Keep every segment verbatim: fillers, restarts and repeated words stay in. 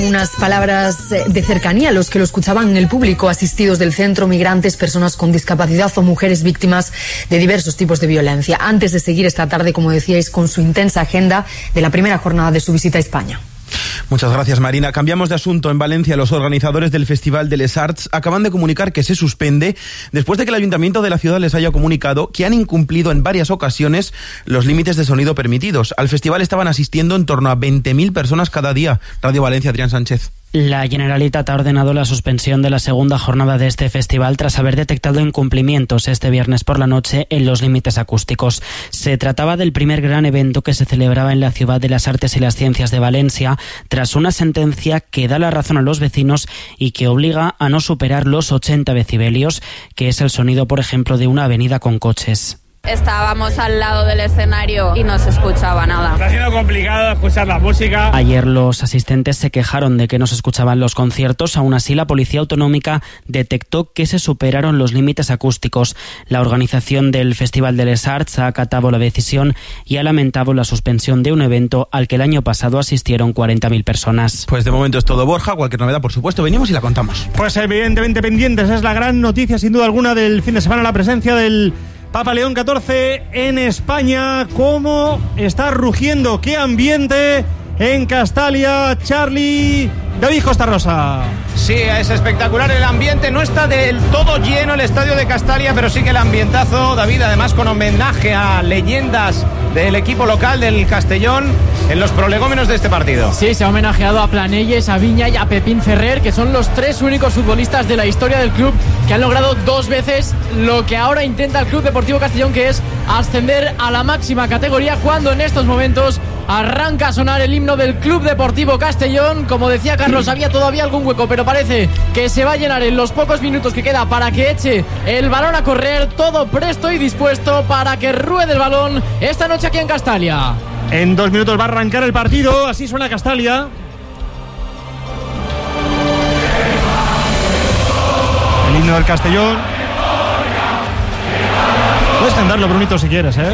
unas palabras de cercanía a los que lo escuchaban en el público, asistidos del centro, migrantes, personas con discapacidad o mujeres víctimas de diversos tipos de violencia. Antes de seguir esta tarde, como decíais, con su intensa agenda de la primera jornada de su visita a España. Muchas gracias, Marina. Cambiamos de asunto. En Valencia, los organizadores del Festival de Les Arts acaban de comunicar que se suspende después de que el Ayuntamiento de la ciudad les haya comunicado que han incumplido en varias ocasiones los límites de sonido permitidos. Al festival estaban asistiendo en torno a veinte mil personas cada día. Radio Valencia, Adrián Sánchez. La Generalitat ha ordenado la suspensión de la segunda jornada de este festival tras haber detectado incumplimientos este viernes por la noche en los límites acústicos. Se trataba del primer gran evento que se celebraba en la Ciudad de las Artes y las Ciencias de Valencia, tras una sentencia que da la razón a los vecinos y que obliga a no superar los ochenta decibelios, que es el sonido, por ejemplo, de una avenida con coches. Estábamos al lado del escenario y no se escuchaba nada. Está siendo complicado escuchar la música. Ayer los asistentes se quejaron de que no se escuchaban los conciertos. Aún así, la Policía Autonómica detectó que se superaron los límites acústicos. La organización del Festival de Les Arts ha acatado la decisión y ha lamentado la suspensión de un evento al que el año pasado asistieron cuarenta mil personas. Pues de momento es todo, Borja. Cualquier novedad, por supuesto, venimos y la contamos. Pues evidentemente pendientes. Es la gran noticia, sin duda alguna, del fin de semana, la presencia del Papa León catorce en España. ¿Cómo está rugiendo? ¿Qué ambiente en Castalia? Charlie, David Costa Rosa. Sí, es espectacular el ambiente. No está del todo lleno el estadio de Castalia, pero sí que el ambientazo, David, además con homenaje a leyendas del equipo local del Castellón en los prolegómenos de este partido. Sí, se ha homenajeado a Planelles, a Viña y a Pepín Ferrer, que son los tres únicos futbolistas de la historia del club que han logrado dos veces lo que ahora intenta el Club Deportivo Castellón, que es ascender a la máxima categoría, cuando en estos momentos arranca a sonar el himno del Club Deportivo Castellón. Como decía Carlos, había todavía algún hueco, pero parece que se va a llenar en los pocos minutos que queda para que eche el balón a correr. Todo presto y dispuesto para que ruede el balón esta noche aquí en Castalia. En dos minutos va a arrancar el partido. Así suena Castalia. El himno del Castellón. Puedes cantarlo, Brunito, si quieres, ¿eh?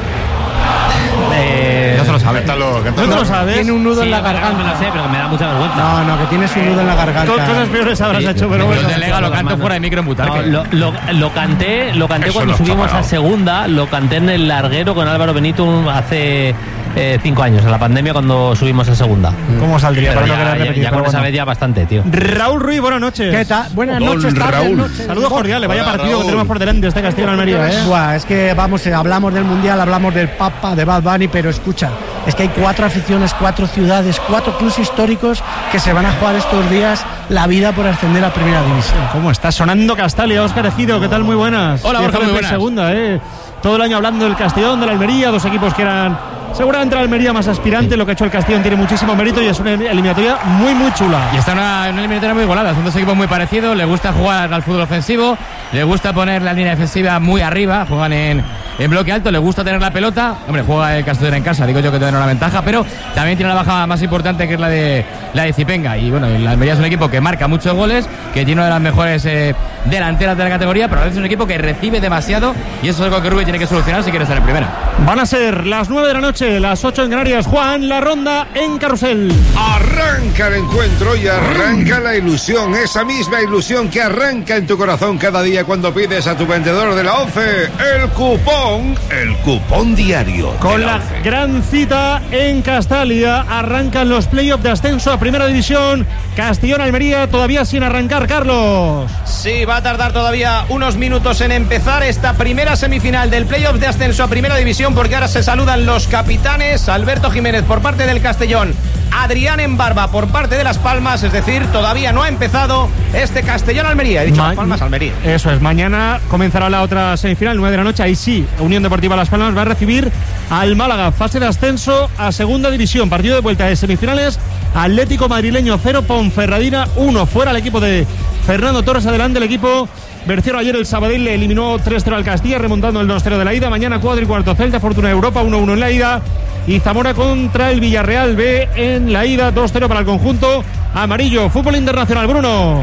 Eh, no se lo sabe. Cántalo, cántalo. ¿No te lo sabes? Tiene un nudo sí, en la garganta. Me lo sé, pero me da mucha vergüenza. No, no, que tienes un nudo en la garganta. Cosas peores habrás sí, hecho, pero bueno. Yo delega, lo canto fuera de micro en Butarque. No, lo, lo, lo canté, lo canté cuando subimos a segunda, lo canté en el larguero con Álvaro Benito hace eh, cinco años, en la pandemia, cuando subimos a segunda. ¿Cómo saldría? Pero Para ya, no querer ya, repetir, ya con bueno. esa vez ya bastante, tío. Raúl Ruiz, buenas noches. ¿Qué tal? Buenas Don noches, tardes, Raúl. noches. Saludos cordiales, vaya Hola, partido Raúl. que tenemos por delante este Castillo en Almería, ¿eh? Buah, es que vamos, eh, hablamos del Mundial, hablamos del Papa, de Bad Bunny, pero escucha, es que hay cuatro aficiones, cuatro ciudades, cuatro clubes históricos que se van a jugar estos días la vida por ascender a Primera División. ¿Cómo está sonando Castalia? Óscar Ejido, ¿qué tal? Muy buenas. Hola, Borja, muy buenas. Segunda, ¿eh? Todo el año hablando del Castellón, de la Almería, dos equipos que eran seguramente la Almería más aspirante. Lo que ha hecho el Castellón tiene muchísimo mérito y es una eliminatoria muy, muy chula. Y está una, una eliminatoria muy igualada. Son dos equipos muy parecidos. Le gusta jugar al fútbol ofensivo. Le gusta poner la línea defensiva muy arriba. Juegan en, en bloque alto. Le gusta tener la pelota. Hombre, juega el Castellón en casa. Digo yo que tendrá una ventaja. Pero también tiene la baja más importante, que es la de la de Zipenga. Y bueno, la Almería es un equipo que marca muchos goles, que tiene una de las mejores eh, delanteras de la categoría, pero a veces es un equipo que recibe demasiado. Y eso es algo que Rubén tiene que solucionar si quiere estar en primera. Van a ser las nueve de la noche, las ocho en Canarias. Juan, la ronda en Carrusel. Arranca el encuentro y arranca la ilusión, esa misma ilusión que arranca en tu corazón cada día cuando pides a tu vendedor de la ONCE el cupón, el cupón diario. Con la gran cita en Castalia, arrancan los playoffs de ascenso a Primera División. Castellón-Almería todavía sin arrancar, Carlos. Sí, va a tardar todavía unos minutos en empezar esta primera semifinal del playoff de ascenso a Primera División, porque ahora se saludan los capitanes. Alberto Jiménez por parte del Castellón, Adrián Embarba por parte de Las Palmas, es decir, todavía no ha empezado este Castellón-Almería. He dicho Ma- Las Palmas-Almería. Eso es, mañana comenzará la otra semifinal, nueve de la noche. Ahí sí, Unión Deportiva Las Palmas va a recibir al Málaga, fase de ascenso a Segunda División. Partido de vuelta de semifinales, Atlético Madrileño cero, Ponferradina uno. Fuera el equipo de Fernando Torres, adelante el equipo Bercero. Ayer el Sabadell le eliminó tres cero al Castilla, remontando el dos cero de la ida. Mañana cuadro y cuarto Celta, Fortuna de Europa uno uno en la ida. Y Zamora contra el Villarreal B en la ida, dos cero para el conjunto amarillo. Fútbol internacional, Bruno.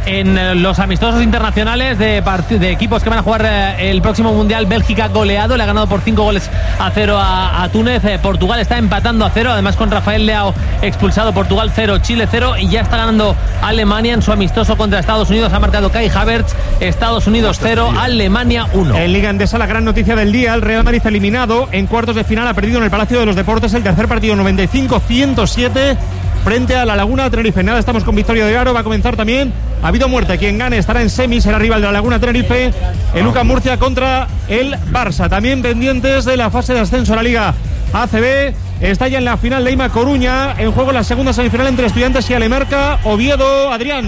en los amistosos internacionales de, de equipos que van a jugar eh, el próximo Mundial. Bélgica goleado, le ha ganado por cinco goles a cero a, a Túnez. eh, Portugal está empatando a cero, además con Rafael Leao expulsado. Portugal cero, Chile cero, y ya está ganando Alemania en su amistoso contra Estados Unidos. Ha marcado Kai Havertz. Estados Unidos cero, Alemania uno. En Liga Endesa, la gran noticia del día: el Real Madrid eliminado en cuartos de final, ha perdido en el Palacio de los Deportes el tercer partido, noventa y cinco a ciento siete frente a la Laguna Tenerife. Nada, estamos con Victoria de Aro. Va a comenzar también. Ha habido muerte. Quien gane estará en semis, será rival de la Laguna Tenerife. El Lucas Murcia contra el Barça. También pendientes de la fase de ascenso a la Liga A C B. Está ya en la final Leima Coruña. En juego la segunda semifinal entre Estudiantes y Alemarca. Oviedo, Adrián.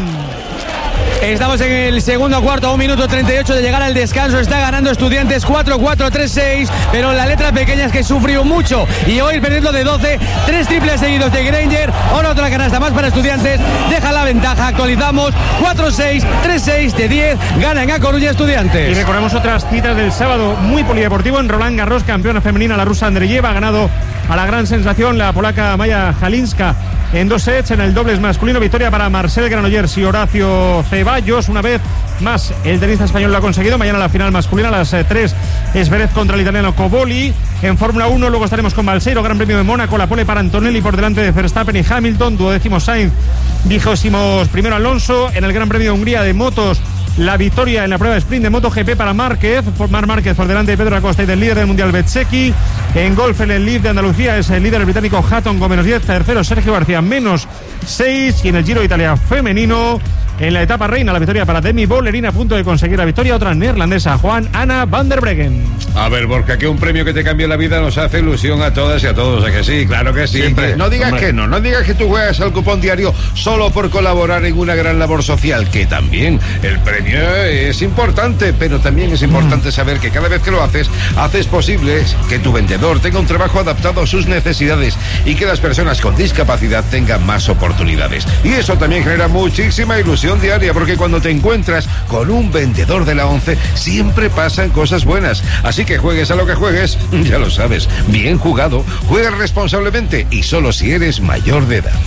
Estamos en el segundo cuarto, a un minuto treinta y ocho de llegar al descanso. Está ganando Estudiantes cuatro cuatro tres seis, pero la letra pequeña es que sufrió mucho y hoy perdiendo de doce. Tres triples seguidos de Granger. Ahora otra canasta más para Estudiantes. Deja la ventaja. Actualizamos cuatro seis, tres seis de diez. Ganan a Coruña Estudiantes. Y recordemos otras citas del sábado muy polideportivo en Roland Garros. Campeona femenina la rusa Andreyeva. Ha ganado a la gran sensación la polaca Maya Halinska en dos sets. En el dobles masculino, victoria para Marcel Granollers y Horacio Ceballos. Una vez más el tenista español lo ha conseguido. Mañana la final masculina a las tres es Zverev contra el italiano Coboli. En Fórmula uno luego estaremos con Balseiro, Gran Premio de Mónaco, la pole para Antonelli por delante de Verstappen y Hamilton, duodécimo Sainz, vigésimos primero Alonso. En el Gran Premio de Hungría de motos, la victoria en la prueba de sprint de MotoGP para Márquez, por Mar Márquez por delante de Pedro Acosta y del líder del mundial Bezzecchi. En golf, en el Leaf de Andalucía es el líder el británico Hatton con menos diez, tercero Sergio García menos seis, y en el Giro de Italia femenino, en la etapa reina, la victoria para Demi Bollerin, a punto de conseguir la victoria, otra neerlandesa, Juan Anna van der Breggen. A ver, Borja, que un premio que te cambie la vida nos hace ilusión a todas y a todos, ¿a que sí? Claro que sí. Siempre. No digas Hombre. que no, no digas que tú juegas al cupón diario solo por colaborar en una gran labor social, que también el premio es importante, pero también es importante mm. saber que cada vez que lo haces, haces posible que tu vendedor tenga un trabajo adaptado a sus necesidades y que las personas con discapacidad tengan más oportunidades. Y eso también genera muchísima ilusión diaria, porque cuando te encuentras con un vendedor de la ONCE, siempre pasan cosas buenas. Así que juegues a lo que juegues, ya lo sabes, bien jugado, juega responsablemente y solo si eres mayor de edad.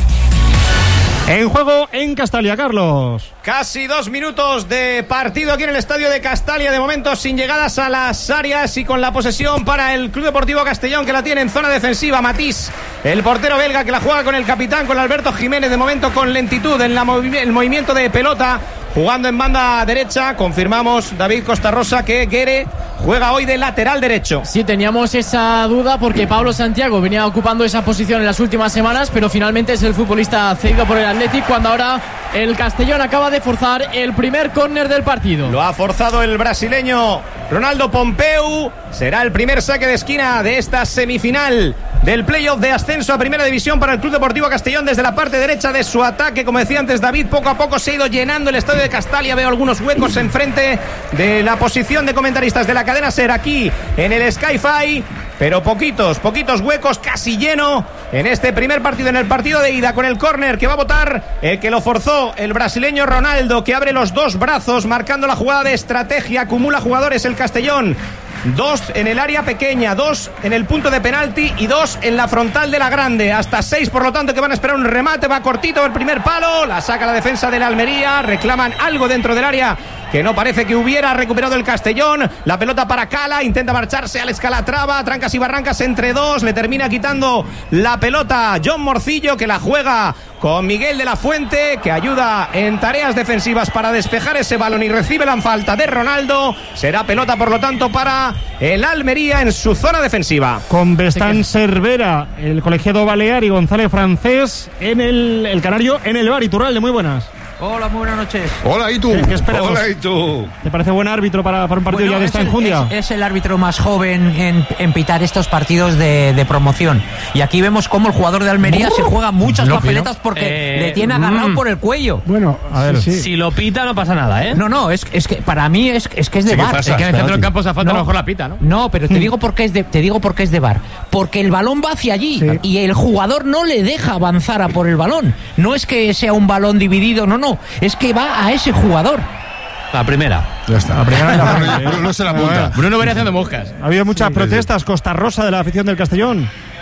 En juego en Castalia, Carlos. Casi dos minutos de partido aquí en el estadio de Castalia, de momento sin llegadas a las áreas y con la posesión para el Club Deportivo Castellón, que la tiene en zona defensiva. Matís, el portero belga, que la juega con el capitán, con Alberto Jiménez, de momento con lentitud en la movi- el movimiento de pelota, jugando en banda derecha. Confirmamos, David Costarrosa, que Guere juega hoy de lateral derecho. Sí, teníamos esa duda porque Pablo Santiago venía ocupando esa posición en las últimas semanas, pero finalmente es el futbolista cedido por el Athletic, cuando ahora el Castellón acaba de forzar el primer córner del partido. Lo ha forzado el brasileño Ronaldo Pompeu. Será el primer saque de esquina de esta semifinal del playoff de ascenso a Primera División para el Club Deportivo Castellón. Desde la parte derecha de su ataque, como decía antes David, poco a poco se ha ido llenando el estadio de Castalia. Veo algunos huecos enfrente de la posición de comentaristas de la cadena SER aquí en el Sky-Fi, pero poquitos, poquitos huecos, casi lleno en este primer partido, en el partido de ida, con el córner que va a botar el que lo forzó, el brasileño Ronaldo, que abre los dos brazos marcando la jugada de estrategia. Acumula jugadores el Castellón, dos en el área pequeña, dos en el punto de penalti y dos en la frontal de la grande, hasta seis por lo tanto que van a esperar un remate. Va cortito el primer palo, la saca la defensa de la Almería, reclaman algo dentro del área que no parece que hubiera. Recuperado el Castellón, la pelota para Cala, intenta marcharse al Escalatrava, trancas y barrancas entre dos, le termina quitando la pelota John Morcillo, que la juega con Miguel de la Fuente, que ayuda en tareas defensivas para despejar ese balón, y recibe la falta de Ronaldo. Será pelota por lo tanto para el Almería en su zona defensiva. Con Bestán Cervera, el colegiado balear, y González Francés en el, el canario en el bar. Iturralde, muy buenas. Hola, muy buenas noches. Hola, ¿y tú? ¿Qué, qué esperamos? Hola, ¿y tú? ¿Te parece buen árbitro para, para un partido Bueno, ya de esta el, enjundia? Es, es el árbitro más joven en, en pitar estos partidos de, de promoción. Y aquí vemos cómo el jugador de Almería uh, se juega muchas no, papeletas porque eh, le tiene agarrado mm. por el cuello. Bueno, a ver, sí, sí. Si lo pita no pasa nada, ¿eh? No, no, es, es que para mí es, es que es de sí, bar. Es que en el centro del campo se falta no, a lo mejor la pita, ¿no? No, pero te digo por qué es de, te digo por qué es de bar. Porque el balón va hacia allí sí. y el jugador no le deja avanzar a por el balón. No es que sea un balón dividido, no, no. Es que va a ese jugador. La primera. Ya está. La primera la Bruno no se la apunta. Bruno viene haciendo moscas. Ha habido muchas protestas, Costa Rosa, de la afición del Castellón.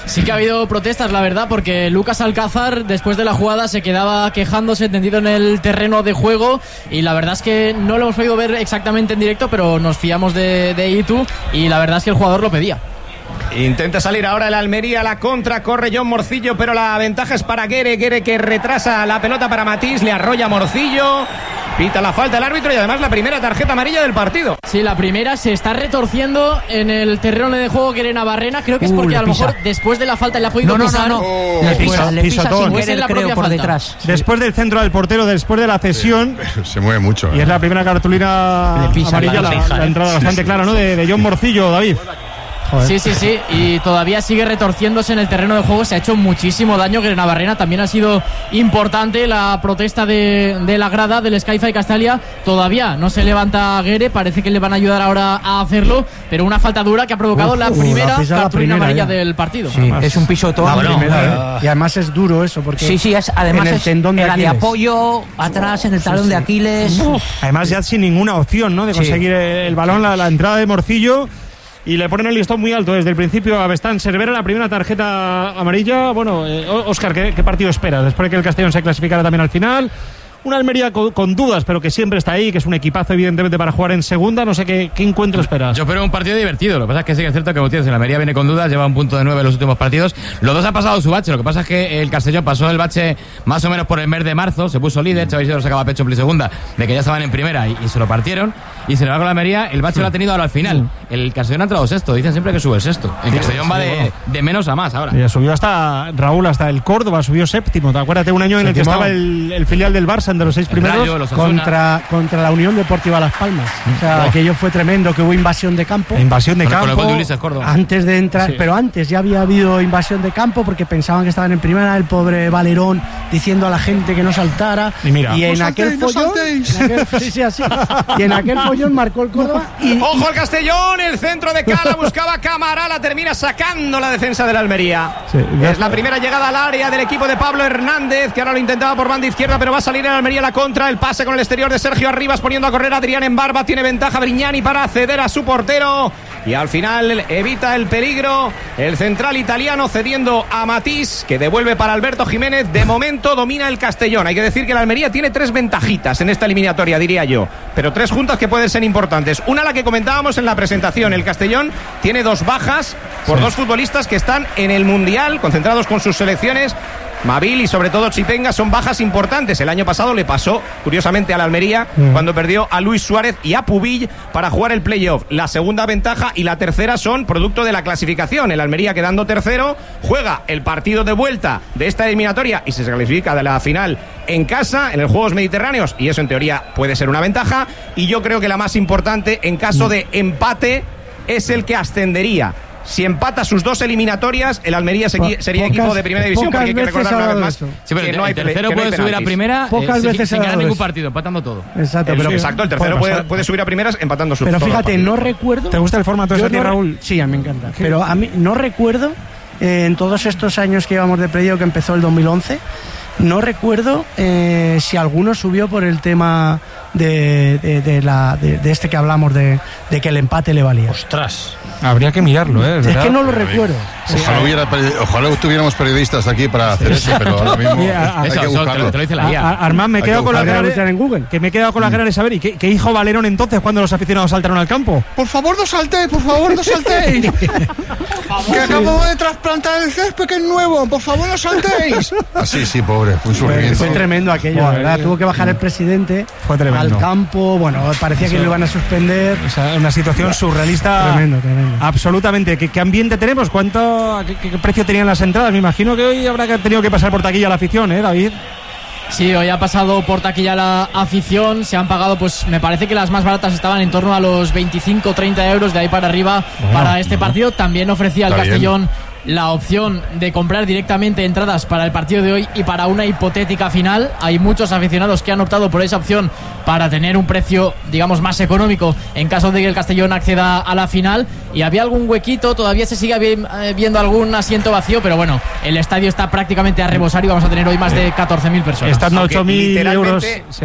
Sí que ha habido protestas, la verdad, porque Lucas Alcázar después de la jugada se quedaba quejándose tendido en el terreno de juego y la verdad es que no lo hemos podido ver exactamente en directo, pero nos fiamos de, de Itu y la verdad es que el jugador lo pedía. Intenta salir ahora el Almería, la contra, corre John Morcillo, pero la ventaja es para Guere, Guere que retrasa la pelota para Matís, le arrolla Morcillo, pita la falta el árbitro y además la primera tarjeta amarilla del partido. Sí, la primera se está retorciendo en el terreno de juego Guere Navarrena, creo que es porque uh, a lo mejor después de la falta le ha podido no, no, pisar. No, no, no, oh, le pisa, le pisa sin querer, la creo, por detrás. Después del centro del portero, después de la cesión. Sí, se mueve mucho. Y eh. es la primera cartulina amarilla, la, la, la entrada bastante sí, clara, ¿no? De, de John Morcillo, David. Joder. Sí, sí, sí, y todavía sigue retorciéndose en el terreno de juego, se ha hecho muchísimo daño. Guere Navarrena también ha sido importante la protesta de, de la grada del Skyfa y Castalia. Todavía no se levanta Guere, parece que le van a ayudar ahora a hacerlo, pero una falta dura que ha provocado uh, la primera uh, la cartulina amarilla ya. del partido. Sí, además, es un pisotón. La primera, ¿eh? Y además es duro eso, porque sí, sí, es, además en el es tendón de, en la de apoyo, atrás en el talón sí, sí. de Aquiles. Uf. Además ya sin ninguna opción, ¿no? De conseguir sí. el balón, la, la entrada de Morcillo. Y le ponen el listón muy alto desde el principio a Bestán Cervera, la primera tarjeta amarilla. Bueno, eh, Óscar, ¿qué, ¿qué partido esperas? Después de que el Castellón se clasificara también al final. Una Almería con, con dudas, pero que siempre está ahí, que es un equipazo evidentemente para jugar en segunda. No sé qué, qué encuentro esperas. Yo espero un partido divertido. Lo que pasa es que sí que es cierto que, como tienes, la Almería viene con dudas, lleva un punto de nueve en los últimos partidos. Los dos han pasado su bache. Lo que pasa es que el Castellón pasó el bache más o menos por el mes de marzo, se puso líder, Xavi Isidro sacaba pecho en segunda, de que ya estaban en primera y, y se lo partieron. Y sin embargo la Almería, el bache sí. lo ha tenido ahora al final. El Castellón ha entrado sexto, dicen siempre que sube el sexto. El Castellón sí, va de, bueno. de menos a más ahora. Ya subió hasta Raúl, hasta el Córdoba, subió séptimo. ¿Te acuérdate un año en el que estaba el, el filial del Barça entre los seis primeros? Rayo, contra, contra la Unión Deportiva Las Palmas. O sea, oh. aquello fue tremendo, que hubo invasión de campo. Invasión de Pero campo. De antes de entrar, sí. pero antes ya había habido invasión de campo porque pensaban que estaban en primera. El pobre Valerón diciendo a la gente que no saltara. Y, mira, y en no aquel saltéis, follón, no en aquel, sí, sí, así. Y en aquel follón marcó el Córdoba. Y, ¡ojo al Castellón! El centro de Cala buscaba Cámara, la termina sacando la defensa de la Almería. Sí, es la primera llegada al área del equipo de Pablo Hernández, que ahora lo intentaba por banda izquierda, pero va a salir en Almería la contra. El pase con el exterior de Sergio Arribas poniendo a correr a Adrián en Barba. Tiene ventaja Brignani para ceder a su portero y al final evita el peligro el central italiano cediendo a Matís, que devuelve para Alberto Jiménez. De momento domina el Castellón. Hay que decir que la Almería tiene tres ventajitas en esta eliminatoria, diría yo, pero tres juntas que pueden ser importantes. Una, la que comentábamos en la presentación, el Castellón tiene dos bajas por sí. dos futbolistas que están en el Mundial, concentrados con sus selecciones. Mabil y sobre todo Chipenga son bajas importantes. El año pasado le pasó, curiosamente, a la Almería mm. cuando perdió a Luis Suárez y a Pubill para jugar el playoff. La segunda ventaja y la tercera son producto de la clasificación. El Almería, quedando tercero, juega el partido de vuelta de esta eliminatoria y se clasifica de la final en casa, en los Juegos Mediterráneos, y eso en teoría puede ser una ventaja. Y yo creo que la más importante, en caso de empate, es el que ascendería. Si empata sus dos eliminatorias, el Almería sería, sería pocas, equipo de primera división, porque hay que recordar una vez más sí, pero que no hay, el tercero puede no subir a primera pocas eh, veces sin, sin ganar ningún partido, empatando todo. Exacto, el, pero, exacto el tercero puede, puede, puede subir a primeras empatando sus pero fíjate, no recuerdo. ¿Te gusta el formato de no, Raúl? Sí, a mí me encanta. ¿Qué? Pero a mí no recuerdo, eh, en todos estos años que llevamos de playoff, que empezó el dos mil once, no recuerdo eh, si alguno subió por el tema de, de, de, la, de, de este que hablamos, de, de que el empate le valía. Ostras, habría que mirarlo, ¿eh? Es, es que no lo recuerdo. Sí, ojalá, hubiera, ojalá tuviéramos periodistas aquí para hacer eso, pero ahora mismo yeah, hay eso, que buscarlo. Te lo dice la guía. Armand, me he quedado con la ganas en Google. Que me he quedado con las ganas de saber, ¿y qué, qué hijo Valerón entonces cuando los aficionados saltaron al campo? Por favor, no saltéis, por favor, no saltéis. Que acabo de trasplantar el césped, que es nuevo, por favor, no saltéis. Así, sí, pobre, un sufrimiento. Fue tremendo aquello, bueno, ¿verdad? Tuvo que bajar el presidente fue tremendo. al campo, bueno, parecía que lo iban a suspender. O sea, una situación surrealista. Tremendo, tremendo. Absolutamente. ¿Qué, qué ambiente tenemos? ¿Cuánto, qué, qué precio tenían las entradas? Me imagino que hoy habrá tenido que pasar por taquilla la afición, ¿eh, David? Sí, hoy ha pasado por taquilla la afición, se han pagado, pues me parece que las más baratas estaban en torno a los veinticinco o treinta euros de ahí para arriba bueno, para este bueno. partido. También ofrecía el Castellón bien. la opción de comprar directamente entradas para el partido de hoy y para una hipotética final. Hay muchos aficionados que han optado por esa opción para tener un precio, digamos, más económico en caso de que el Castellón acceda a la final. Y había algún huequito, todavía se sigue viendo algún asiento vacío, pero bueno, el estadio está prácticamente a rebosar y vamos a tener hoy más de catorce mil personas. Están ocho mil euros. Sí.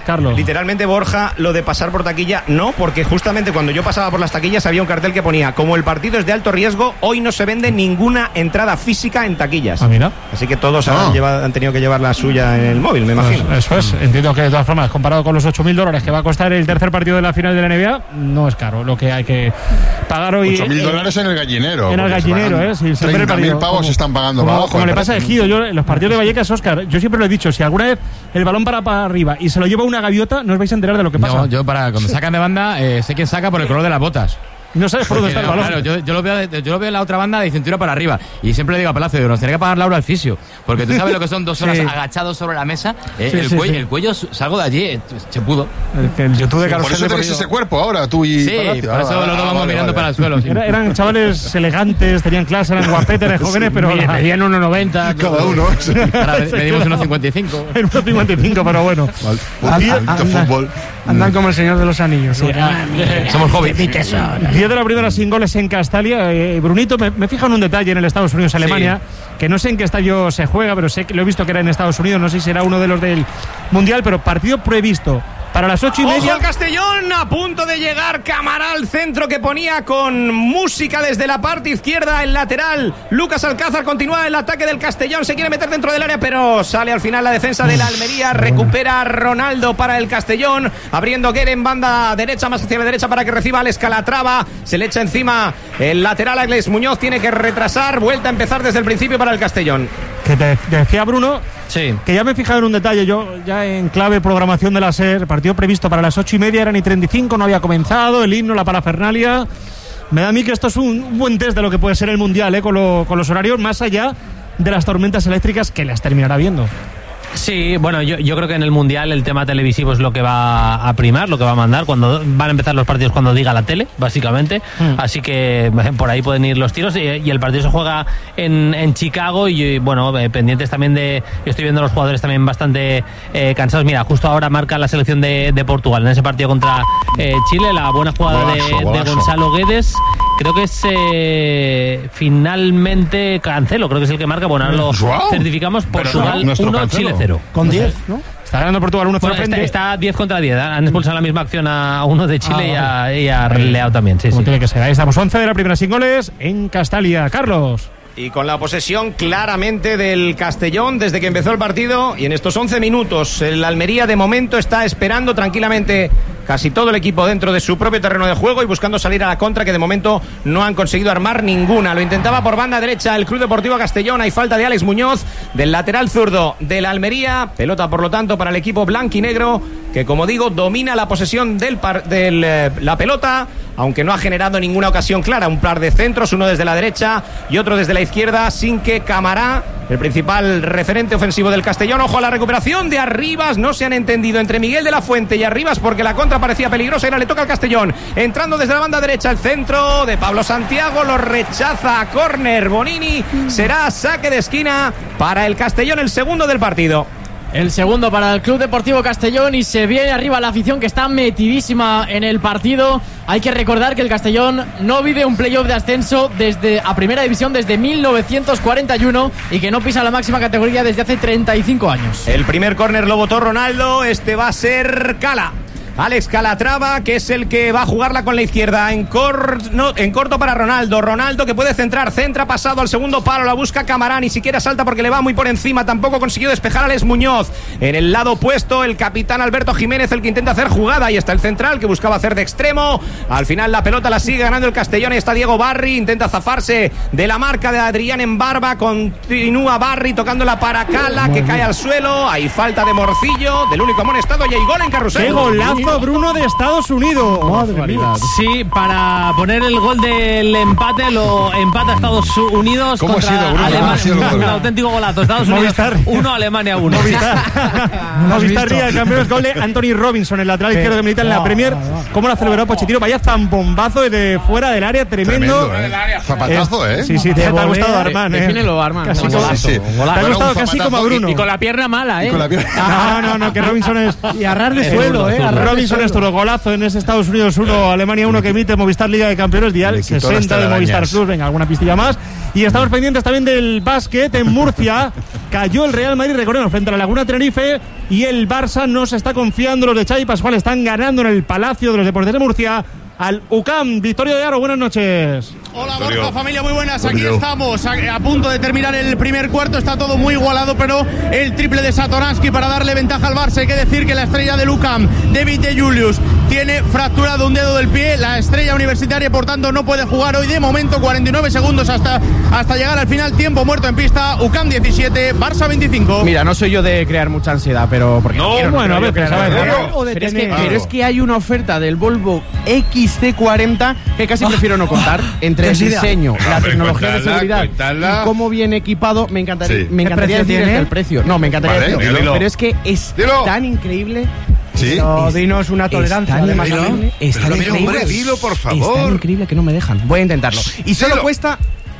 Carlos. Literalmente, Borja, lo de pasar por taquilla, no, porque justamente cuando yo pasaba por las taquillas había un cartel que ponía: como el partido es de alto riesgo, hoy no se vende ninguna entrada física en taquillas. Ah, mira. Así que todos Ah. han, llevado, han tenido que llevar la suya en el móvil, me imagino. Pues eso es. Entiendo que de todas formas, comparado con los ocho mil dólares que va a costar el tercer partido de la final de la N B A, no es caro lo que hay que pagar hoy. ocho mil dólares en el gallinero. En el gallinero, ¿eh? Si se treinta mil pavos se están pagando como, para abajo. como le me pasa a parece. Ejido, yo en los partidos de Vallecas, Óscar, yo siempre lo he dicho, si alguna vez el balón para para arriba y se lo lleva una gaviota, no os vais a enterar de lo que pasa. No, yo para cuando sacan de banda, eh, sé quién saca por el color de las botas. No sabes por dónde está el balón. Claro, yo, yo, lo veo, yo lo veo en la otra banda de cintura para arriba. Y siempre le digo a Palacio, digo, nos tiene que pagar Laura al fisio. Porque tú sabes lo que son dos horas Sí. agachados sobre la mesa. Eh, Sí, el, sí, cuello, sí. el cuello, salgo de allí, eh, se pudo. El, el YouTube de Sí, Carlos por eso Sende, tenéis porque- ese cuerpo ahora, tú y Sí, Palacio. por eso Ah, los dos ah, vamos vale, mirando vale. para el suelo. sí. Era- eran chavales elegantes, tenían clase, eran guapetes, jóvenes, pero Mire, medían uno noventa. Cada uno. sí. Ahora medimos uno cincuenta y cinco. El uno cincuenta y cinco, pero bueno. Maldito Anda. fútbol. Andan como el Señor de los Anillos. ¿no? Somos jóvenes. diez de la primera sin goles en Castalia. Eh, Brunito, me, me fijo en un detalle en el Estados Unidos-Alemania, que no sé en qué estadio se juega, pero sé que lo he visto que era en Estados Unidos, no sé si será uno de los del Mundial, pero partido previsto para las ocho y Ojo media. al Castellón, a punto de llegar Camará al centro, que ponía con música desde la parte izquierda el lateral. Lucas Alcázar continúa el ataque del Castellón, se quiere meter dentro del área, pero sale al final la defensa de la Almería. Recupera Ronaldo para el Castellón, abriendo Guerre en banda derecha, más hacia la derecha para que reciba Alex Calatrava. Se le echa encima el lateral a Alex Muñoz, tiene que retrasar, vuelta a empezar desde el principio para el Castellón. Que te, te decía Bruno, Sí. que ya me he fijado en un detalle, yo ya en clave programación de la SER, partido previsto para las ocho y media, eran y treinta y cinco, no había comenzado, el himno, la parafernalia. Me da a mí que esto es un, un buen test de lo que puede ser el Mundial, ¿eh? con, lo- con los horarios, más allá de las tormentas eléctricas que las terminará viendo. Sí, bueno, yo, yo creo que en el Mundial el tema televisivo es lo que va a primar, lo que va a mandar. Cuando van a empezar los partidos cuando diga la tele, básicamente. Mm. Así que eh, por ahí pueden ir los tiros. Y, y el partido se juega en, en Chicago. Y bueno, eh, pendientes también de. Estoy viendo a los jugadores también bastante eh, cansados. Mira, justo ahora marca la selección de, de Portugal en ese partido contra eh, Chile. La buena jugada de, Golazo, de golazo. Gonzalo Guedes. Creo que es eh, finalmente Cancelo, creo que es el que marca. Bueno, ahora lo Joao. certificamos. Portugal nuestro uno, Cancelo. Chile cero. Con diez, ¿no? Está ganando Portugal uno cero Bueno, está, frente. está diez contra diez. Han expulsado en la misma acción a uno de Chile Ah, y, a, y a Leao también. Sí, Como sí. tiene que ser. Ahí estamos, once de la primera sin goles en Castalia. Carlos. Y con la posesión claramente del Castellón desde que empezó el partido, y en estos once minutos el Almería de momento está esperando tranquilamente casi todo el equipo dentro de su propio terreno de juego y buscando salir a la contra, que de momento no han conseguido armar ninguna. Lo intentaba por banda derecha el Club Deportivo Castellón. Hay falta de Alex Muñoz, del lateral zurdo del Almería. Pelota, por lo tanto, para el equipo blanquinegro, que, como digo, domina la posesión del par, del, eh, la pelota, aunque no ha generado ninguna ocasión clara. Un par de centros, uno desde la derecha y otro desde la izquierda, sin que Camará, el principal referente ofensivo del Castellón, ojo a la recuperación de Arribas. No se han entendido entre Miguel de la Fuente y Arribas, porque la contra parecía peligrosa y ahora le toca al Castellón. Entrando desde la banda derecha, el centro de Pablo Santiago, lo rechaza a córner Bonini. Será saque de esquina para el Castellón, el segundo del partido. El segundo para el Club Deportivo Castellón, y se viene arriba la afición, que está metidísima en el partido. Hay que recordar que el Castellón no vive un playoff de ascenso desde a primera división desde mil novecientos cuarenta y uno y que no pisa la máxima categoría desde hace treinta y cinco años. El primer córner lo votó Ronaldo, este va a ser Cala. Alex Calatrava, que es el que va a jugarla con la izquierda en, cor... no, en corto para Ronaldo. Ronaldo, que puede centrar, centra pasado al segundo palo, la busca Camará, ni siquiera salta porque le va muy por encima, tampoco consiguió despejar a Alex Muñoz. En el lado opuesto, el capitán Alberto Jiménez, el que intenta hacer jugada, y está el central que buscaba hacer de extremo. Al final la pelota la sigue ganando el Castellón, y está Diego Barri, intenta zafarse de la marca de Adrián en Barba, continúa Barri tocándola para Cala, que cae al suelo. Hay falta de Morcillo, del único amonestado, y hay gol en Carrusel. ¡Qué golazo, Bruno, de Estados Unidos! Madre mía. Sí, para poner el gol del empate, lo empata Estados Unidos ¿Cómo ha contra sido, Bruno? ¿Cómo ha Alemania. sido el gol? Un auténtico golazo. Estados Unidos Movistar. uno, Alemania uno. Movistar Ría, el campeón, es gol de Anthony Robinson, el lateral izquierdo que milita en la Premier. ¿Cómo lo ha celebrado Pochettino? Vaya zambombazo desde fuera del área, tremendo. Tremendo, ¿eh? Zapatazo, ¿eh? Sí, sí, te, te ha gustado, Armán, ¿eh? Defínelo, Armán. Casi Golazo. como- Sí, sí. Te ha Bueno, gustado un casi como a zapatazo Bruno. y- Y con la pierna mala, ¿eh? y con la pierna- No, no, no, que Robinson es. Y a ras de suelo, ¿eh? A ras de Robinson es suelo. todo golazo en ese Estados Unidos uno, Alemania uno, que emite Movistar Liga de Campeones, dial Le quitó las sesenta de telarañas. Movistar Plus. Venga, alguna pistilla más. Y estamos pendientes también del básquet en Murcia. Cayó el Real Madrid, recordemos, frente a la Laguna Tenerife. y el Barça no se está confiando. Los de Xavi Pascual están ganando en el Palacio de los Deportes de Murcia al U C A M. Victorio de Aro, buenas noches. Hola Borja, familia, muy buenas. Aquí estamos a, a punto de terminar el primer cuarto. Está todo muy igualado, pero el triple de Satoransky para darle ventaja al Barça. Hay que decir que la estrella del U C A M, David de Julius, tiene fracturado un dedo del pie. La estrella universitaria, por tanto, no puede jugar hoy. De momento, cuarenta y nueve segundos hasta, hasta llegar al final. Tiempo muerto en pista. U C A M diecisiete, Barça veinticinco. Mira, no soy yo de crear mucha ansiedad, pero... Porque no, quiero, bueno, no a ver, crear, pero, pero, de pero, es que, tener... pero es que hay una oferta del Volvo X C cuarenta que casi prefiero no contar. Entre el diseño, la Hombre, tecnología cuéntala, de seguridad cuéntala. y cómo viene equipado, me encantaría, Sí. me encantaría ¿Qué decir precio desde tiene? el precio. No, me encantaría Vale, decirlo. dilo. Pero es que es Dilo. tan increíble. Sí. Pero Es- dinos una tolerancia. es tan además, increíble. es tan Pero, increíble. hombre, dilo, por Es tan favor. increíble que no me dejan. Voy a intentarlo. Y solo Dilo. cuesta...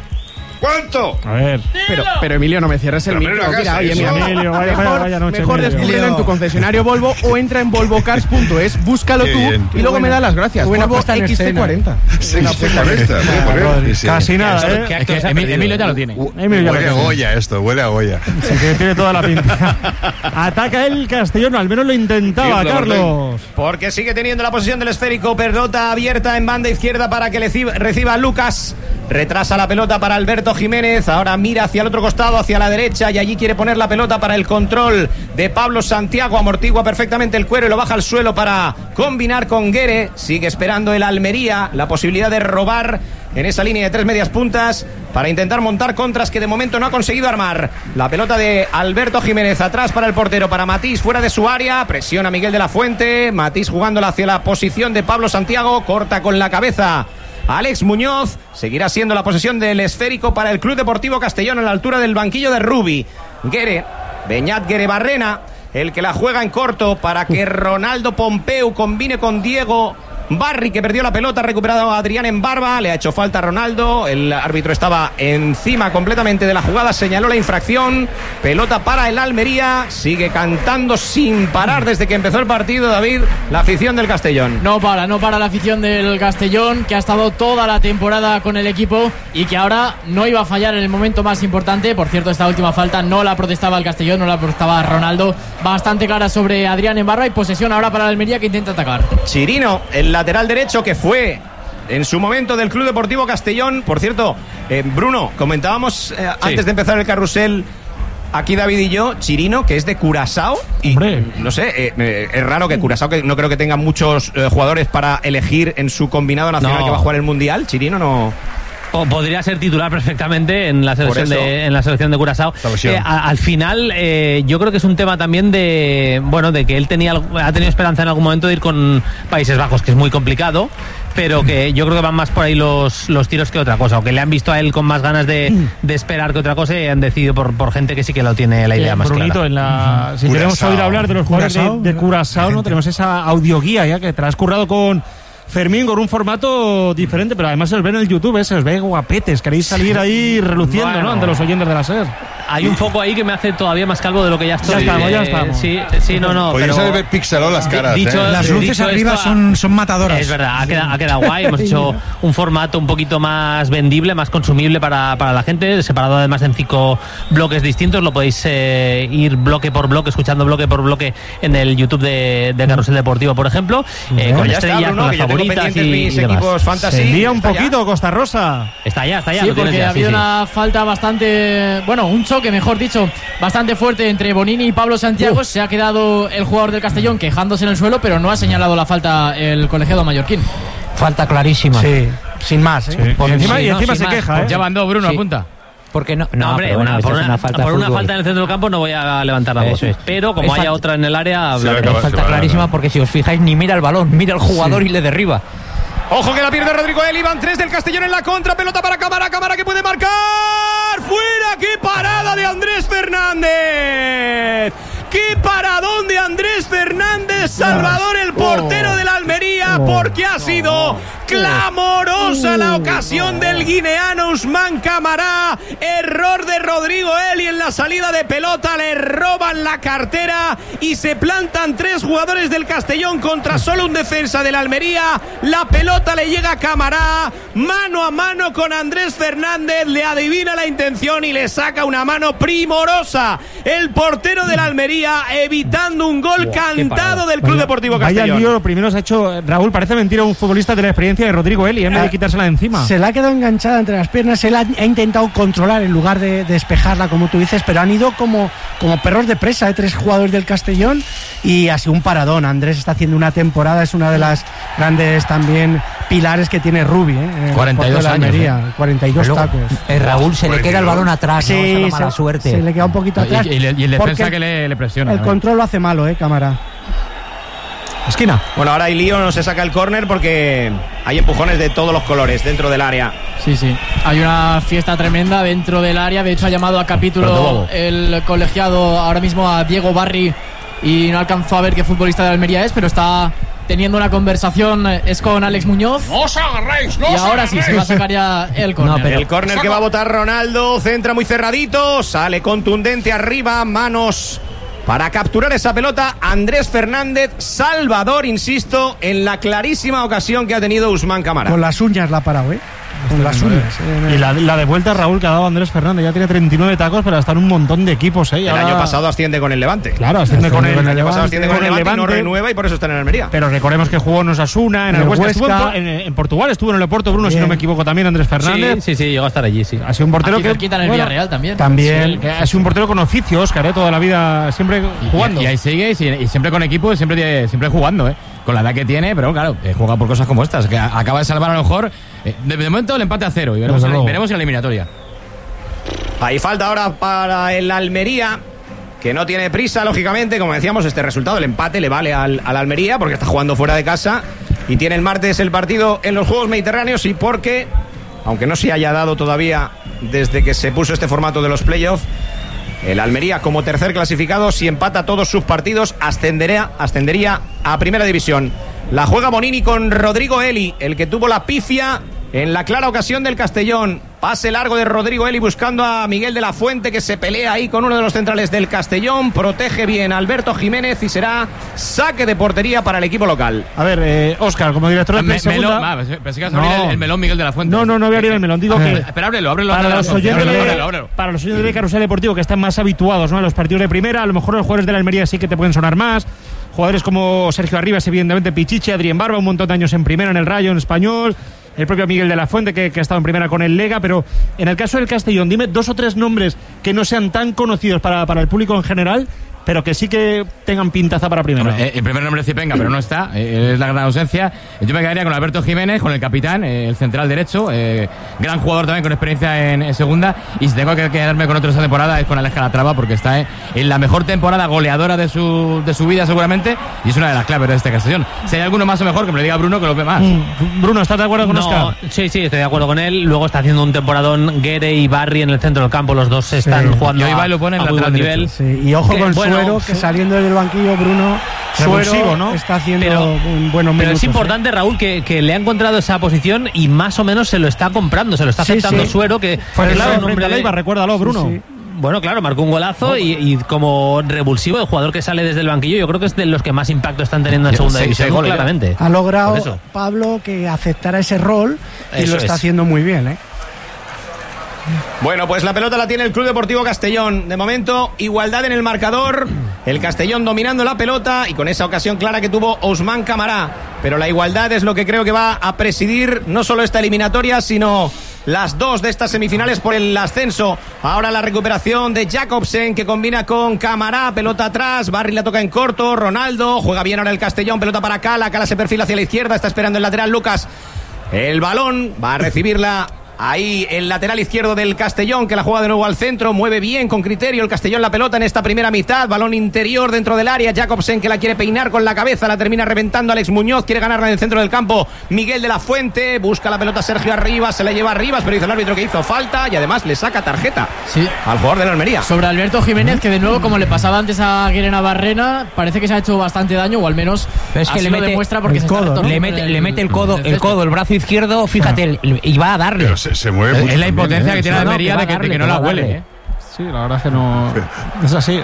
¿Cuánto? A ver. Pero, pero Emilio, no me cierres el Pero micro. hombre, no Mira, hagas oye, eso. mira, Emilio, vaya, mejor, vaya, vaya noche, mejor Emilio. descúbrelo en tu concesionario Volvo o entra en volvocars punto es, búscalo Qué tú bien. y luego me das las gracias. Qué buena Volvo puesta en X C escena. cuarenta. Sí, sí, con esta, voy a poner. Sí. Casi nada, ¿eh? Es que Emil- Emilio ya lo tiene. Emilio ya lo Huele a tiene. Goya esto, huele a Goya. Sí, que tiene toda la pinta. Ataca el Castellón, al menos lo intentaba, Sí, Carlos. Porque sigue teniendo la posesión del esférico. Pelota abierta en banda izquierda para que le ci- reciba Lucas. Retrasa la pelota para Alberto Jiménez. Ahora mira hacia el otro costado, hacia la derecha, y allí quiere poner la pelota para el control de Pablo Santiago. Amortigua perfectamente el cuero y lo baja al suelo para combinar con Guere. Sigue esperando el Almería la posibilidad de robar en esa línea de tres medias puntas para intentar montar contras que de momento no ha conseguido armar. La pelota de Alberto Jiménez atrás para el portero, para Matís fuera de su área. Presiona Miguel de la Fuente. Matís jugándola hacia la posición de Pablo Santiago. Corta con la cabeza Alex Muñoz. Seguirá siendo la posesión del esférico para el Club Deportivo Castellón a la altura del banquillo de Rubi. Guere, Beñat Guere Barrena, el que la juega en corto para que Ronaldo Pompeu combine con Diego Barry, que perdió la pelota. Ha recuperado a Adrián en barba. Le ha hecho falta a Ronaldo. El árbitro estaba encima completamente de la jugada. Señaló la infracción. Pelota para el Almería. Sigue cantando sin parar desde que empezó el partido, David, la afición del Castellón. No para, no para la afición del Castellón, que ha estado toda la temporada con el equipo y que ahora no iba a fallar en el momento más importante. Por cierto, esta última falta no la protestaba el Castellón, no la protestaba Ronaldo. Bastante clara sobre Adrián en barba y posesión ahora para el Almería, que intenta atacar. Chirino, el lateral derecho, que fue en su momento del Club Deportivo Castellón. Por cierto, eh, Bruno, comentábamos eh, Sí. antes de empezar el carrusel, aquí David y yo, Chirino, que es de Curazao. Y Hombre. no sé, eh, eh, es raro que Curazao, que no creo que tenga muchos eh, jugadores para elegir en su combinado nacional No. que va a jugar el Mundial. Chirino no... O podría ser titular perfectamente en la selección Por eso. de en la selección de Curazao. Selección. Eh, a- al final, eh, yo creo que es un tema también de bueno de que él tenía alg- ha tenido esperanza en algún momento de ir con Países Bajos, que es muy complicado, pero que yo creo que van más por ahí los, los tiros que otra cosa, o que le han visto a él con más ganas de, de esperar que otra cosa y han decidido por, por gente que sí que lo tiene la idea Eh, más Brunito, clara. en la, si Curazao. queremos oír hablar de los jugadores de, Curazao. de Curazao, ¿no? Tenemos esa audioguía ya que te la has currado con Fermín, con un formato diferente, pero además se os ve en el YouTube, ¿eh? Se os ve guapetes, queréis salir ahí reluciendo, Bueno. ¿no? Ante los oyentes de la SER. Hay un foco ahí que me hace todavía más calvo de lo que ya estoy. Ya estamos, ya Eh, estamos. Sí, sí, no, no. Podría pero- ser pixeló las caras. Dicho- ¿eh? Las Eh, luces dicho arriba esto, son, son matadoras. Es verdad, ha quedado, ha quedado guay. Hemos hecho un formato un poquito más vendible, más consumible para, para la gente, separado además en cinco bloques distintos. Lo podéis eh, ir bloque por bloque, escuchando bloque por bloque en el YouTube de, de Carrusel Deportivo, por ejemplo, eh, con Pues ya está, estrellas, Bruno, con que las yo tengo favoritas pendientes y, mis y demás. equipos fantasy. Se lía un ¿Está ya? poquito, Costa Rosa. Está ya, está ya. Sí, lo tienes porque ya, había sí, sí. una falta bastante, bueno, un choque, mejor dicho, bastante fuerte entre Bonini y Pablo Santiago. Se ha quedado el jugador del Castellón quejándose en el suelo, pero no ha señalado la falta el colegiado mallorquín. Falta clarísima. Sí, sin más, ¿eh? Y encima, y no, encima sin se más. queja, ¿eh? Ya van dos, Bruno, Sí. apunta. Porque no, No, hombre, pero bueno, una- esta por, es una, una falta por de una fútbol. falta en el centro del campo no voy a levantar la voz. Eso es. Pero como Es haya fal- otra en el área, Se va a hablaré. acabar. Es falta se va a clarísima ganar. porque si os fijáis ni mira el balón, mira el jugador y le derriba. Ojo que la pierde Rodrigo Eli, van tres del Castellón en la contra, pelota para Cámara, Cámara que puede marcar, fuera, qué parada de Andrés Fernández, qué paradón de Andrés Fernández, Salvador, el portero de la Almería, Camará, oh, porque ha sido oh, clamorosa uh, la ocasión uh, del guineano Ousmane Camará. Error de Rodrigo Eli en la salida de pelota, le roban la cartera y se plantan tres jugadores del Castellón contra solo un defensa del Almería. La pelota le llega a Camará, mano a mano con Andrés Fernández, le adivina la intención y le saca una mano primorosa el portero del Almería, evitando un gol wow, cantado del Club vaya, Deportivo Castellón. Vaya lío, lo primero se ha hecho, Raúl, parece mentira un futbolista de la experiencia de Rodrigo Eli, en vez de quitársela de encima. Se la ha quedado enganchada entre las piernas, él ha, ha intentado controlar en lugar de, de despejarla, como tú dices, pero han ido como, como perros de presa, ¿eh? Tres jugadores del Castellón y ha sido un paradón. Andrés está haciendo una temporada, es una de las grandes también pilares que tiene Rubi, ¿eh? cuarenta y dos años, Almería, ¿eh? cuarenta y dos luego, tacos. Eh, Raúl, se le queda el balón atrás, sí, ¿no? Esa es la mala se, suerte. Se le queda un poquito atrás. Y, y, y el defensa que le, le presiona. El control ¿eh? lo hace malo, ¿eh, Camará? Esquina. Bueno, ahora hay lío, no se saca el córner porque hay empujones de todos los colores dentro del área. Sí, sí. Hay una fiesta tremenda dentro del área. De hecho, ha llamado a capítulo el colegiado ahora mismo a Diego Barri y no alcanzó a ver qué futbolista de Almería es, pero está teniendo una conversación, es con Alex Muñoz. ¡No os agarréis! ¡No os Y ahora agarréis! sí, se va a sacar ya el córner. No, pero el córner que va a botar Ronaldo, centra muy cerradito, sale contundente arriba, manos para capturar esa pelota. Andrés Fernández, Salvador, insisto, en la clarísima ocasión que ha tenido Ousmane Camará. Con las uñas la ha parado, ¿eh? Con las uñas. Eh, y la, la de vuelta, Raúl, que ha dado Andrés Fernández. Ya tiene treinta y nueve tacos, pero está en un montón de equipos, ¿eh? El ahora... año pasado asciende con el Levante. Claro, asciende con el, el año Levante, pasado asciende con, con el Levante, Levante y no renueva y por eso está en Almería. Pero recordemos que jugó en Osasuna, en, en el Huesca, Huesca. Estuvo en, en, en Portugal, estuvo en el Oporto, Bruno, Bien. si no me equivoco, también Andrés Fernández. Sí, sí, sí, llegó a estar allí, sí. Ha sido un portero Aquí que quitan el bueno, Villarreal también. También, sí. que ha sido un portero con oficio, Óscar, ¿eh? Toda la vida siempre jugando. Y, y ahí sigue y, y siempre con equipo y siempre, siempre jugando, ¿eh? Con la edad que tiene, pero claro, eh, juega por cosas como estas, que acaba de salvar a lo mejor. Eh, de, de momento el empate a cero y veremos, en, veremos en la eliminatoria. Ahí falta ahora para el Almería, que no tiene prisa, lógicamente. Como decíamos, este resultado, el empate, le vale al, al Almería porque está jugando fuera de casa y tiene el martes el partido en los Juegos Mediterráneos y porque, aunque no se haya dado todavía desde que se puso este formato de los playoffs, el Almería, como tercer clasificado, si empata todos sus partidos, ascendería, ascendería a Primera División. La juega Bonini con Rodrigo Eli, el que tuvo la pifia en la clara ocasión del Castellón. Pase largo de Rodrigo Eli buscando a Miguel de la Fuente, que se pelea ahí con uno de los centrales del Castellón. Protege bien Alberto Jiménez y será saque de portería para el equipo local. A ver, eh, Óscar, como director de Me, segunda... melón, ah, pensé que ibas a abrir el, el melón Miguel de la Fuente. No, no, no voy a abrir el melón. Digo que... Espera, ábrelo, ábrelo. Para los oyentes ábrelo, de, ábrelo, ábrelo. para los oyentes de Carrusel Deportivo que están más habituados, ¿no?, a los partidos de primera, a lo mejor los jugadores de la Almería sí que te pueden sonar más. Jugadores como Sergio Arribas, evidentemente, Pichichi, Adrián Barba, un montón de años en primera en el Rayo, en Español, el propio Miguel de la Fuente, que, que ha estado en primera con el Lega, pero en el caso del Castellón, dime dos o tres nombres que no sean tan conocidos para, para el público en general, pero que sí que tengan pintaza para primera. Hombre, el primer nombre es Cipenga, pero no está, eh, es la gran ausencia. Yo me quedaría con Alberto Jiménez, con el capitán, eh, el central derecho, eh, gran jugador también con experiencia en, en segunda, y si tengo que quedarme con otro esta temporada es con Alex Calatrava, porque está eh, en la mejor temporada goleadora de su, de su vida seguramente, y es una de las claves de este Castellón. Si hay alguno más o mejor, que me lo diga Bruno, que lo ve más. Mm. Bruno, ¿estás de acuerdo con no, Oscar? Sí, sí, estoy de acuerdo con él. Luego está haciendo un temporadón Guere y Barry en el centro del campo, los dos sí. están jugando y a, lo pone en a muy buen nivel. Sí. Y ojo que, con bueno, Suero, que saliendo del banquillo, Bruno Suero, ¿no?, está haciendo pero, un buenos minutos. Pero es importante, ¿eh? Raúl, que, que le ha encontrado esa posición y más o menos se lo está comprando, se lo está sí, aceptando sí. Suero, que fue claro, nombre frente a Leiva, recuérdalo, Bruno. Sí, sí. Bueno, claro, marcó un golazo no, y, y como revulsivo, el jugador que sale desde el banquillo, yo creo que es de los que más impacto están teniendo en segunda división, goles, claramente. Ha logrado Pablo que aceptara ese rol y eso lo está es. haciendo muy bien, ¿eh? Bueno, pues la pelota la tiene el Club Deportivo Castellón. De momento, igualdad en el marcador. El Castellón dominando la pelota y con esa ocasión clara que tuvo Ousmane Camará. Pero la igualdad es lo que creo que va a presidir no solo esta eliminatoria, sino las dos de estas semifinales por el ascenso. Ahora la recuperación de Jacobsen, que combina con Camará. Pelota atrás, Barry la toca en corto. Ronaldo, juega bien ahora el Castellón. Pelota para Cala, Cala se perfila hacia la izquierda. Está esperando el lateral Lucas. El balón va a recibirla Ahí el lateral izquierdo del Castellón, que la juega de nuevo al centro, mueve bien, con criterio el Castellón la pelota en esta primera mitad, balón interior dentro del área, Jacobsen que la quiere peinar con la cabeza, la termina reventando Alex Muñoz, quiere ganarla en el centro del campo, Miguel de la Fuente, busca la pelota Sergio Arribas, se la lleva Arribas, pero dice el árbitro que hizo falta y además le saca tarjeta sí. al jugador de la Almería. Sobre Alberto Jiménez, que de nuevo, como le pasaba antes a Guerena Barrena, parece que se ha hecho bastante daño, o al menos pero es que así le lo mete demuestra porque se codo, está le mete, el, le mete el codo, el, el codo, el brazo izquierdo, fíjate, Ah. el, y va a darle. Pero se, se mueve mucho. Es la impotencia también, que ¿eh? tiene la No, no, Almería que va de que, a darle, de que no que la va a huele. darle. ¿eh? Sí, la verdad es que no. Es así.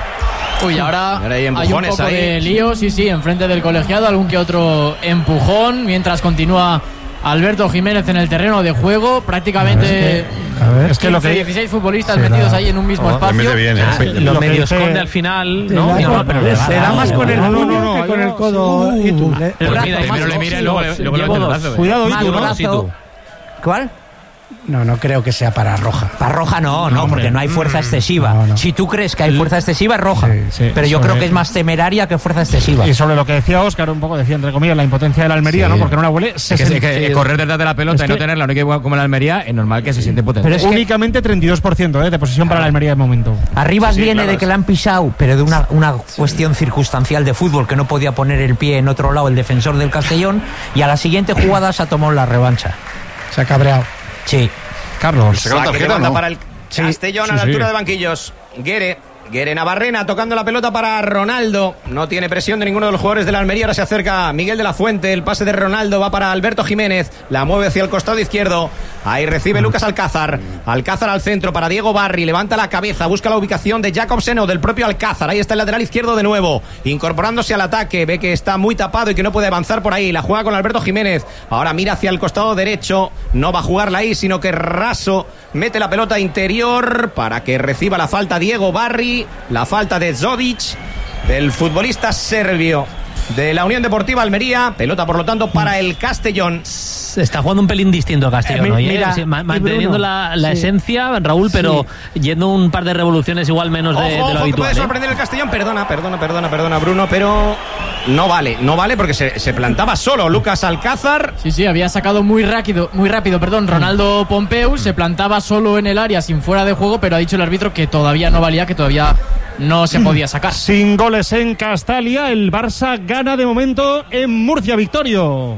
Uy, ahora, Ahora hay hay un empujones poco ahí. de lío, sí, sí, enfrente del colegiado, algún que otro empujón, mientras continúa Alberto Jiménez en el terreno de juego, prácticamente A ver, es que lo que dieciséis futbolistas será- metidos ahí en un mismo Oh, espacio. le mete bien, Ah, ¿eh? lo Lo que medio dice- esconde al final, Te ¿no? da Y no, con- pero le va a se da dar. más con el No, no, puño no, no, que con yo- el codo y tú. Le- Pero brazo, mira, más Primero le dos, mira y sí, luego, dos. le- luego le llevo mete el dos. brazo. ¿eh? Cuidado, Mal Itu, ¿no? brazo. Itu. ¿Cuál? No, no creo que sea para roja. Para roja no, no, porque no hay fuerza excesiva. No, no. Si tú crees que hay fuerza excesiva, es roja. Sí, sí, pero yo sobre- creo que es más temeraria que fuerza excesiva. Y sobre lo que decía Óscar, un poco decía, entre comillas, la impotencia de la Almería, Sí. ¿no? Porque no la huele. Es que, es que correr detrás de la pelota Es y no que- tenerla, no hay que como la Almería, es normal que se siente potente. Pero es que- Únicamente treinta y dos por ciento ¿eh? de posesión para la Almería de momento. Arribas Sí, sí, viene claro, de que es- la han pisado, pero de una, una cuestión circunstancial de fútbol, que no podía poner el pie en otro lado el defensor del Castellón, y a la siguiente jugada se ha tomado la revancha. Se ha cabreado. Sí. Carlos. Sacaron Saque de tarjeta, banda ¿no? para el Castellón sí, a la sí. altura de banquillos. Guere, Guere Navarrena tocando la pelota para Ronaldo. No tiene presión de ninguno de los jugadores de la Almería. Ahora se acerca Miguel de la Fuente. El pase de Ronaldo va para Alberto Jiménez. La mueve hacia el costado izquierdo. Ahí recibe Lucas Alcázar. Alcázar al centro para Diego Barri. Levanta la cabeza. Busca la ubicación de Jacobsen o del propio Alcázar. Ahí está el lateral izquierdo de nuevo. Incorporándose al ataque. Ve que está muy tapado y que no puede avanzar por ahí. La juega con Alberto Jiménez. Ahora mira hacia el costado derecho. No va a jugarla ahí, sino que raso. Mete la pelota interior para que reciba la falta Diego Barri. La falta de Zodic, del futbolista serbio de la Unión Deportiva Almería. Pelota, por lo tanto, para el Castellón. Se está jugando un pelín distinto Castellón Eh, mi- hoy, ¿eh? mira, Sí, ma- y manteniendo Bruno, la, la sí. esencia, Raúl, pero yendo un par de revoluciones igual menos de, Ojo, de lo ojo, que habitual. puede ¿eh? sorprender el Castellón. Perdona, perdona, perdona, perdona, Bruno, pero no vale, no vale porque se, se plantaba solo Lucas Alcázar. Sí, sí, había sacado muy rápido, muy rápido, perdón, Ronaldo Pompeu, se plantaba solo en el área sin fuera de juego, pero ha dicho el árbitro que todavía no valía, que todavía no se podía sacar. Sin goles en Castalia, el Barça gana de momento en Murcia, Victorio.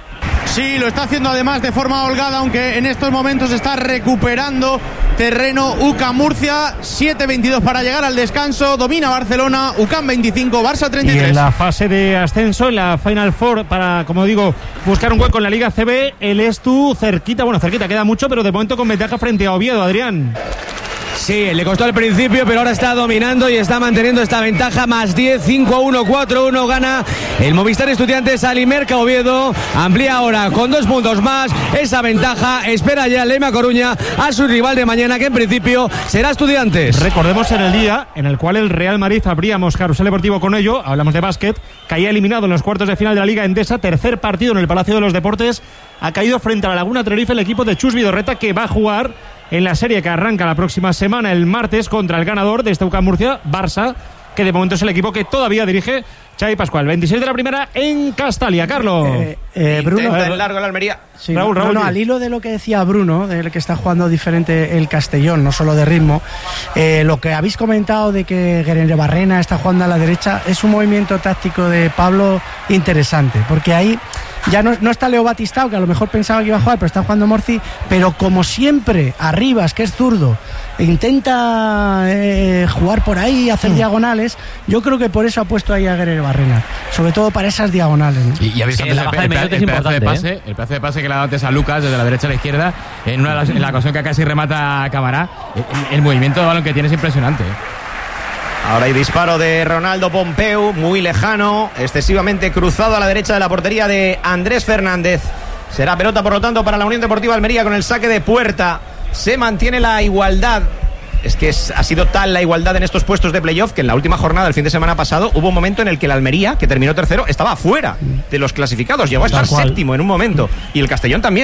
Sí, lo está haciendo además de forma holgada, aunque en estos momentos está recuperando terreno U C A M Murcia. siete veintidós para llegar al descanso. Domina Barcelona, U C A M veinticinco, Barça treinta y Y tres. en la fase de ascenso, en la Final Four, para, como digo, buscar un hueco en la Liga C B, el Estu cerquita, bueno, cerquita queda mucho, pero de momento con ventaja frente a Oviedo, Adrián. Sí, le costó al principio, pero ahora está dominando y está manteniendo esta ventaja. Más diez, cinco a uno, cuatro a uno gana el Movistar Estudiantes al Imerca Oviedo. Amplía ahora con dos puntos más esa ventaja. Espera ya Lema Coruña a su rival de mañana, que en principio será Estudiantes. Recordemos en el día en el cual el Real Madrid abríamos Carrusel Deportivo con ello, hablamos de básquet, caía eliminado en los cuartos de final de la Liga Endesa, tercer partido en el Palacio de los Deportes, ha caído frente a la Laguna Tenerife el equipo de Chus Vidorreta, que va a jugar en la serie que arranca la próxima semana, el martes, contra el ganador de este U C A M Murcia, Barça, que de momento es el equipo que todavía dirige Xavi Pascual. veintiséis de la primera en Castalia. Carlos. Eh, eh, Bruno, Intenta en largo la Almería. Sí, Raúl, no, Raúl, no, di. al hilo de lo que decía Bruno, del que está jugando diferente el Castellón, no solo de ritmo, eh, lo que habéis comentado de que Guerrero Barrena está jugando a la derecha es un movimiento táctico de Pablo interesante, porque ahí ya no, no está Leo Batistao, que a lo mejor pensaba que iba a jugar, pero está jugando Morci, pero como siempre, Arribas, que es zurdo, intenta eh, jugar por ahí, hacer mm. diagonales, yo creo que por eso ha puesto ahí a Guerrero Barrena, sobre todo para esas diagonales, ¿no? Y, y habéis Sí, antes la el, baja de el, minutos el es pedazo de importante, pase, el pedazo de pase que le ha dado antes a Lucas desde la derecha a la izquierda, en, una, en la ocasión que casi remata a Camará. El, el movimiento de balón que tiene es impresionante. Ahora hay disparo de Ronaldo Pompeu, muy lejano, excesivamente cruzado a la derecha de la portería de Andrés Fernández. Será pelota, por lo tanto, para la Unión Deportiva Almería con el saque de puerta. Se mantiene la igualdad. Es que es, ha sido tal la igualdad en estos puestos de playoff que en la última jornada del fin de semana pasado hubo un momento en el que el Almería, que terminó tercero, estaba fuera de los clasificados. Llegó a estar séptimo en un momento. Y el Castellón también.